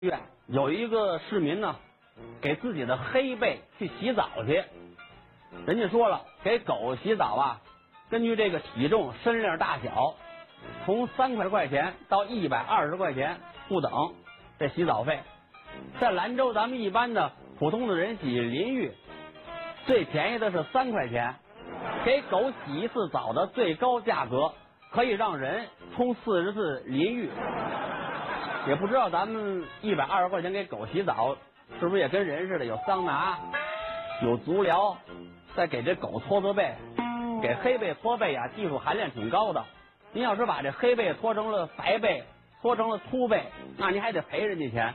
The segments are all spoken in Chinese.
院有一个市民呢，给自己的黑背去洗澡去。人家说了，给狗洗澡啊，根据这个体重、身量大小，从3块钱到120块钱不等，这洗澡费。在兰州，咱们一般的普通的人洗淋浴，最便宜的是3块钱。给狗洗一次澡的最高价格，可以让人冲40次淋浴。也不知道咱们120块钱给狗洗澡，是不是也跟人似的，有桑拿，有足疗，再给这狗搓搓背。给黑背搓背啊，技术含量挺高的。您要是把这黑背搓成了白背，搓成了粗背，那您还得赔人家钱。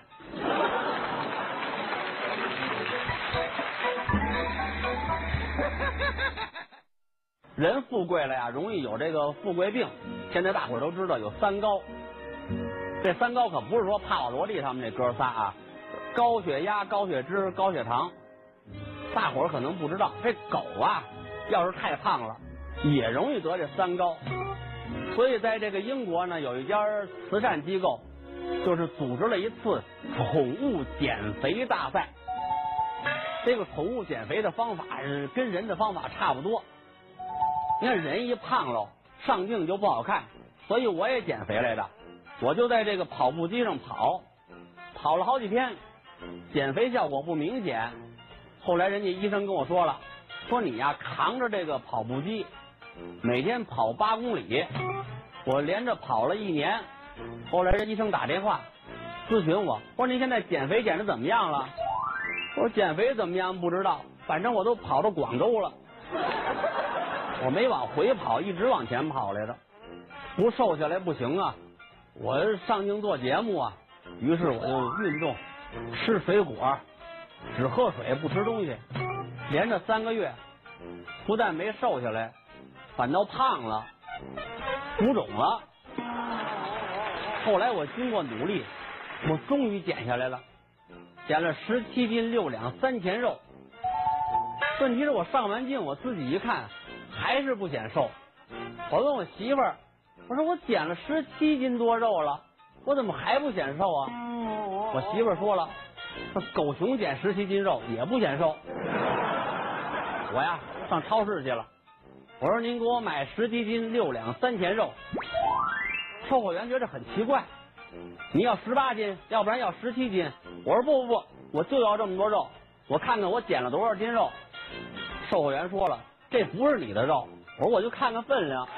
人富贵了呀，容易有这个富贵病。现在大伙都知道有3高，这3高可不是说帕瓦罗蒂他们这哥仨啊，高血压、高血脂、高血糖。大伙可能不知道，这狗啊，要是太胖了，也容易得这3高。所以在这个英国呢，有一家慈善机构，就是组织了一次宠物减肥大赛。这个宠物减肥的方法跟人的方法差不多。你看人一胖喽，上镜就不好看，所以我也减肥来的。我就在这个跑步机上跑了好几天，减肥效果不明显。后来人家医生跟我说了，说你呀扛着这个跑步机，每天跑8公里。我连着跑了1年，后来人医生打电话咨询我，说您现在减肥减得怎么样了？我说减肥怎么样不知道，反正我都跑到广州了。我没往回跑，一直往前跑来的，不瘦下来不行啊！我上镜做节目啊，于是我就运动，吃水果，只喝水不吃东西，连着3个月，不但没瘦下来，反倒胖了，浮肿了。后来我经过努力，我终于减下来了，减了17斤6两3钱肉。问题是我上完镜，我自己一看还是不显瘦。我问我媳妇儿，我说我减了17斤多肉了，我怎么还不显瘦啊？我媳妇儿说了，说狗熊减17斤肉也不显瘦。我呀上超市去了，我说您给我买17斤6两3钱肉。售货员觉得很奇怪，你要18斤，要不然要17斤。我说不，我就要这么多肉，我看看我减了多少斤肉。售货员说了，这不是你的肉。我说我就看看分量。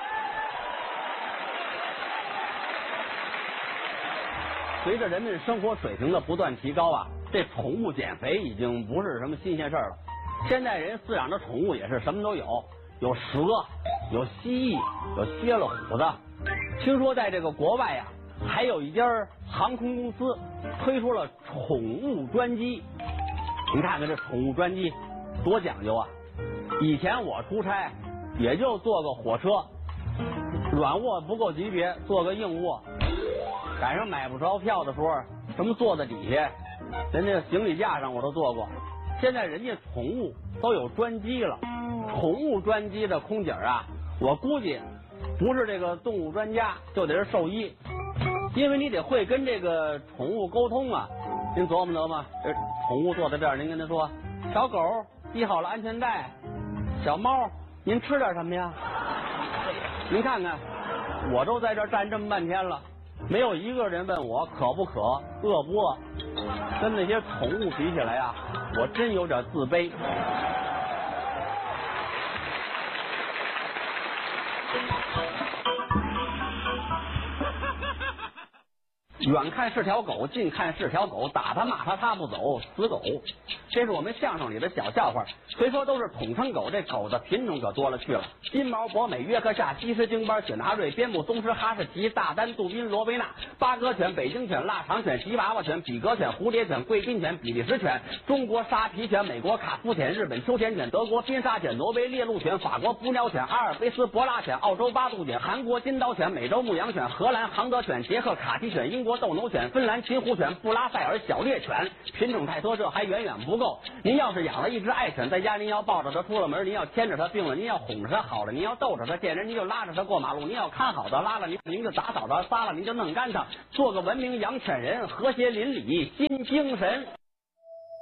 随着人们生活水平的不断提高啊，这宠物减肥已经不是什么新鲜事了。现在人饲养的宠物也是什么都有，有蛇，有蜥蜴，有蝎子、虎的。听说在这个国外啊，还有一家航空公司推出了宠物专机。您看看这宠物专机多讲究啊！以前我出差也就坐个火车，软卧不够级别，坐个硬卧。赶上买不着票的时候，什么坐在底下，人家行李架上我都坐过。现在人家宠物都有专机了，宠物专机的空姐啊，我估计不是这个动物专家，就得是兽医，因为你得会跟这个宠物沟通啊。您琢磨琢磨，这宠物坐在这儿，您跟他说，小狗系好了安全带，小猫您吃点什么呀？您看看，我都在这儿站这么半天了，没有一个人问我渴不渴，饿不饿。跟那些宠物比起来啊，我真有点自卑。远看是条狗，近看是条狗，打它骂它它不走，死狗。这是我们相声里的小笑话，虽说都是统称狗，这狗的品种可多了去了。金毛、博美、约克夏、西施、京巴、雪纳瑞、边牧、松狮、哈士奇、大丹、杜宾、罗威纳、巴哥犬、北京犬、腊肠犬、吉娃娃犬、比格犬、蝴蝶犬、贵宾犬、比利时犬、中国沙皮犬、美国卡夫犬、日本秋田犬、德国宾沙犬、挪威猎鹿犬、法国捕鸟犬、阿尔卑斯博拉犬、澳洲巴杜犬、韩国金刀犬、美洲牧羊犬、荷兰杭德犬、捷克卡其犬、英国斗牛犬、芬兰秦虎犬、布拉塞尔小猎犬，品种太多，这还远远不够。您要是养了一只爱犬在家，您要抱着它出了门，您要牵着它；病了，您要哄着它；好了，您要逗着它；见人您就拉着它过马路；您要看好它，拉了您就打扫它；撒了您就弄干它。做个文明养犬人，和谐邻里，新精神。